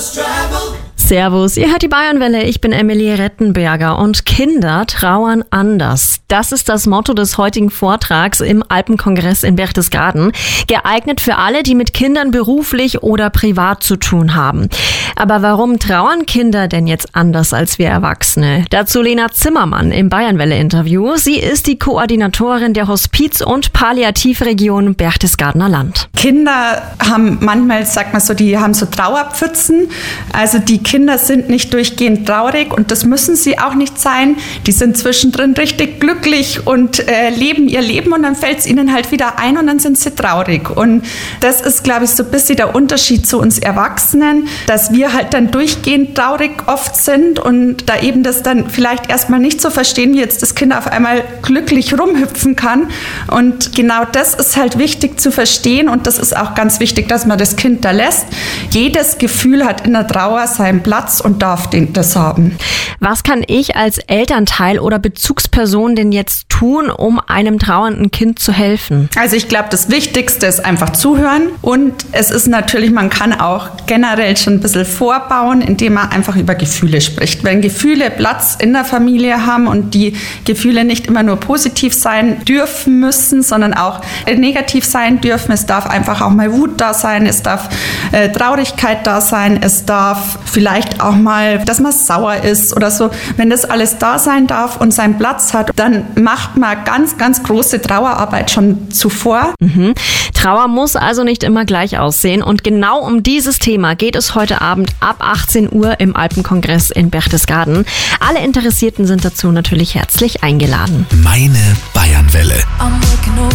Servus, ihr hört die Bayernwelle, ich bin Emilie Rettenberger und Kinder trauern anders. Das ist das Motto des heutigen Vortrags im Alpenkongress in Berchtesgaden. Geeignet für alle, die mit Kindern beruflich oder privat zu tun haben. Aber warum trauern Kinder denn jetzt anders als wir Erwachsene? Dazu Lena Zimmermann im Bayernwelle-Interview. Sie ist die Koordinatorin der Hospiz- und Palliativregion Berchtesgadener Land. Kinder haben manchmal, sagt man so, die haben so Trauerpfützen. Also die Kinder sind nicht durchgehend traurig und das müssen sie auch nicht sein. Die sind zwischendrin richtig glücklich und leben ihr Leben und dann fällt es ihnen halt wieder ein und dann sind sie traurig. Und das ist, glaube ich, so ein bisschen der Unterschied zu uns Erwachsenen, dass wir halt dann durchgehend traurig oft sind und da eben das dann vielleicht erstmal nicht so verstehen, wie jetzt das Kind auf einmal glücklich rumhüpfen kann. Und genau das ist halt wichtig zu verstehen und das ist auch ganz wichtig, dass man das Kind da lässt. Jedes Gefühl hat in der Trauer seinen Platz und darf das haben. Was kann ich als Elternteil oder Bezugsperson denn jetzt tun, um einem trauernden Kind zu helfen? Also ich glaube, das Wichtigste ist einfach zuhören und es ist natürlich, man kann auch generell schon ein bisschen vorbauen, indem man einfach über Gefühle spricht. Wenn Gefühle Platz in der Familie haben und die Gefühle nicht immer nur positiv sein dürfen müssen, sondern auch negativ sein dürfen, es darf einfach auch mal Wut da sein, es darf Traurigkeit da sein, es darf vielleicht auch mal, dass man sauer ist oder so. Wenn das alles da sein darf und seinen Platz hat, dann macht man ganz, ganz große Trauerarbeit schon zuvor. Trauer muss also nicht immer gleich aussehen und genau um dieses Thema geht es heute Abend ab 18 Uhr im Alpenkongress in Berchtesgaden. Alle Interessierten sind dazu natürlich herzlich eingeladen. Meine Bayernwelle.